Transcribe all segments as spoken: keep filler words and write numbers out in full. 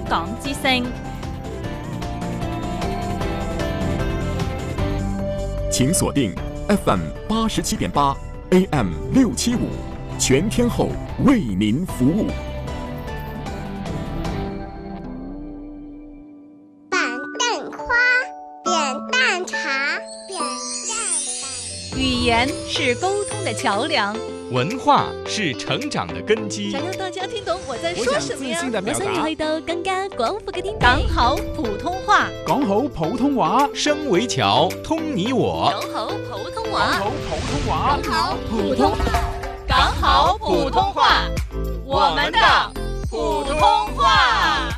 港之聲。 請鎖定 F M 八十七點八 A M 六七五，全天候為您服務。 板凳花，扁担茶，扁担。 語言是溝通的橋梁， 文化是成長的根基。 想讓大家聽懂我在說什麼呀？ 我想要去到更加廣闊嘅天地。 講好普通話， 講好普通話， 聲為橋，通你我。 講好普通話， 講好普通話， 講好普通話，講好普通話，我們的普通話。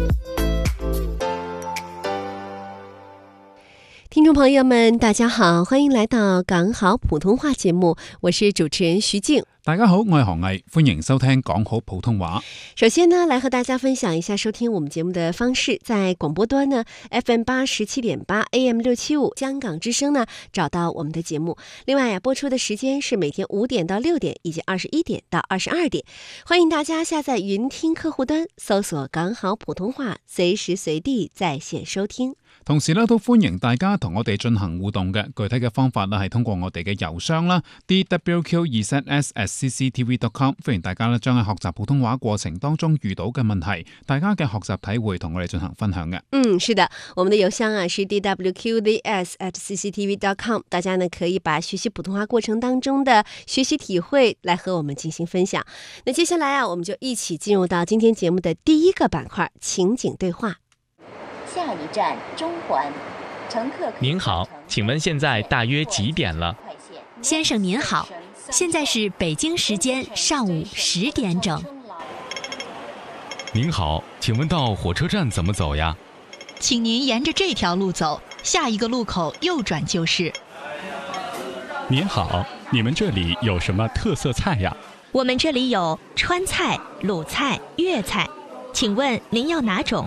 聽眾朋友們，大家好，歡迎來到講好普通話節目，我是主持人徐靜。 大家好，我係韓毅，歡迎收聽講好普通話。 首先呢，來和大家分享一下收聽我們節目的方式。在廣播端呢 ，F M 八十七點八 A M 六七五香港之聲呢，找到我們的節目。另外呀，播出的時間是每天五點到六點，以及二十一點到二十二點。歡迎大家下載雲聽客戶端，搜索講好普通話，隨時隨地在線收聽。 同時咧，都歡迎大家同我哋進行互動嘅。具體嘅方法咧，係通過我哋嘅郵箱啦 d w q 二 z s at c c t v dot com。歡迎大家咧，將喺學習普通話過程當中遇到嘅問題，大家嘅學習體會同我哋進行分享嘅。 嗯，是的，我們的郵箱啊是 d w q z s at c c t v dot com。大家呢可以把學習普通話過程當中的學習體會來和我們進行分享。那接下來啊，我們就一起進入到今天節目的第一個板塊——情景對話。 下一站中環，乘客。 您好，請問現在大約幾點了？ 先生您好，現在是北京時間上午十點整。 您好，請問到火車站怎麼走呀？ 請您沿着這條路走，下一個路口右轉就是。 您好，你們這裡有什麼特色菜呀？ 我們這裡有川菜、魯菜、粵菜，請問您要哪種？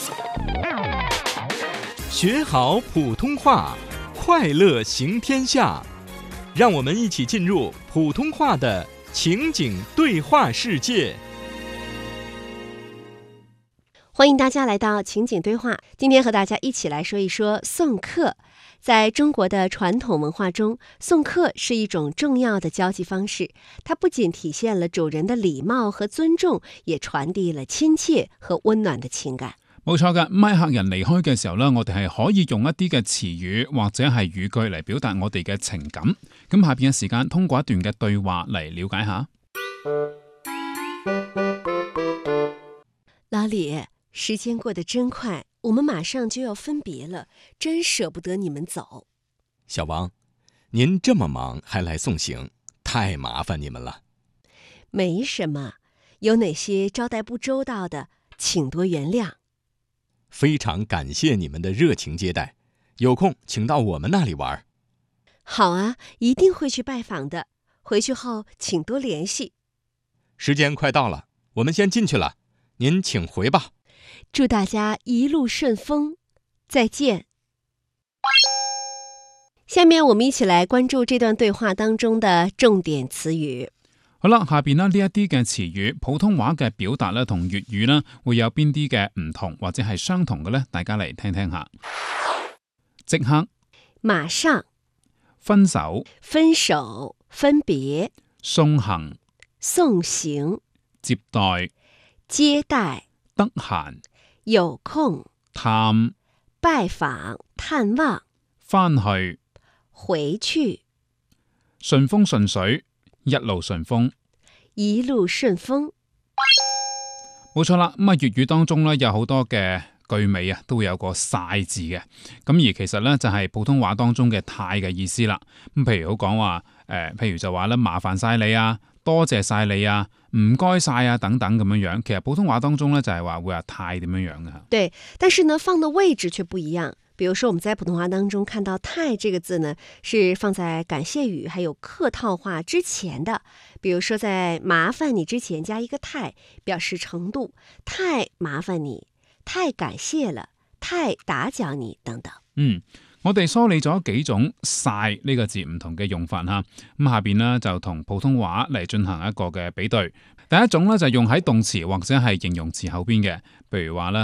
學好普通話，快樂行天下。讓我們一起進入普通話的情景對話世界。 歡迎大家來到情景對話，今天和大家一起來說一說送客。在中國的傳統文化中，送客是一種重要的交際方式，它不僅體現了主人的禮貌和尊重，也傳遞了親切和溫暖的情感。 冇錯嘅，咪客人離開嘅時候呢，我哋係可以用一啲嘅詞語或者係語句嚟表達我哋嘅情感。咁下邊嘅時間，通過一段嘅對話嚟了解下。 老李，時間過得真快，我們馬上就要分別了，真捨不得你們走。 小王，您這麼忙還來送行，太麻煩你們了。 沒什麼，有哪些招待不周到的，請多原諒。 非常感謝你們的熱情接待，有空請到我們那裡玩。 好啊，一定會去拜訪的，回去後請多聯繫。 時間快到了，我們先進去了，您請回吧。 祝大家一路順風，再見。下面我們一起來關注這段對話當中的重點詞語。 好啦，下邊呢呢一啲嘅詞語，普通話嘅表達咧同粵語呢會有邊啲嘅唔同或者係相同嘅呢？大家嚟聽聽下。即刻、 馬上、 分手、 分手、分別、 送行、 送行、 接待、 接待、 得閒、 有空、 探、 拜訪、探望、 返去、 回去、 順風順水、一路順風、 一路順風。 冇錯啦，咁啊粵語當中咧有好多嘅句尾啊都會有個晒字嘅，咁而其實咧就係普通話當中嘅太嘅意思啦。咁譬如好講話誒，譬如就話咧麻煩晒你啊，多謝晒你啊，唔該晒啊等等咁樣樣。其實普通話當中咧就係話會話太點樣樣嘅。 對，但是呢放的位置卻不一樣。比如說我們在普通話當中看到太這個字呢，是放在感謝語還有客套話之前的。比如說在麻煩你之前加一個太，表示程度，太麻煩你，太感謝了，太打攪你等等。 嗯，我哋梳理咗幾種晒呢個字唔同嘅用法哈，咁下邊呢就同普通話嚟進行一個嘅比對。第一種呢就用喺動詞或者係形容詞後邊嘅，譬如話咧。